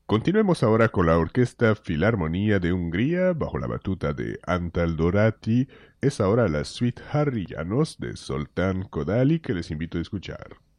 Continuemos ahora con la Orquesta Filarmonía de Hungría, bajo la batuta de Antal Dorati. Es ahora la suite Harry János de Zoltán Kodály que les invito a escuchar.